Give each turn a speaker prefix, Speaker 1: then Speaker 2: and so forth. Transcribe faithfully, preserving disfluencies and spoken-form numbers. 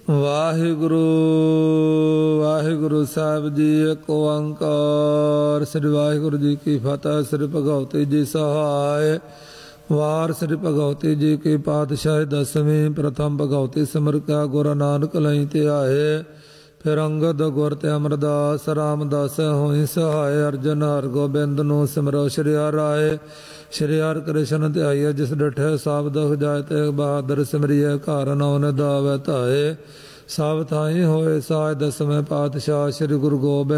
Speaker 1: ਵਾਹਿਗੁਰੂ ਵਾਹਿਗੁਰੂ ਸਾਹਿਬ ਜੀ। ਇੱਕ ਓੰਕਾਰ। ਸ੍ਰੀ ਵਾਹਿਗੁਰੂ ਜੀ ਕੀ ਫਤਿਹ। ਸ੍ਰੀ ਭਗਵਤੀ ਜੀ ਸਹਾਇ। ਵਾਰ ਸ੍ਰੀ ਭਗਵਤੀ ਜੀ ਕੀ ਪਾਤਸ਼ਾਹੀ ਦਸਵੀਂ। ਪ੍ਰਥਮ ਭਗਵਤੀ ਸਿਮਰ ਕਾ ਗੁਰੂ ਨਾਨਕ ਲਈ ਧਿਆਏ। ਫਿਰ ਅੰਗਦ ਗੁਰ ਤੇ ਅਮਰਦਾਸ ਰਾਮਦਾਸ ਹੋਈ ਸਹਾਇ। ਅਰਜਨ ਹਰ ਗੋਬਿੰਦ ਨੂੰ ਸਿਮਰੋ ਸ੍ਰੀ ਹਰਿ ਰਾਏ। ਸ੍ਰੀ ਹਰਿ ਕ੍ਰਿਸ਼ਨ ਧਿਆਈਏ ਜਿਸ ਡਿਠੇ ਸਾਬਦ ਜਾਇ ਤੇ ਬਹਾਦਰ ਸਿਮਰਿਐ। ਘਰ ਨੌ ਨਿਧਾਵੈ ਧਾਏ। ਸਭ ਥਾਈ ਹੋਏ ਸਾਜ ਦਸਵੇਂ ਪਾਤਸ਼ਾਹ ਸ੍ਰੀ ਗੁਰੂ ਗੋਬਿੰਦ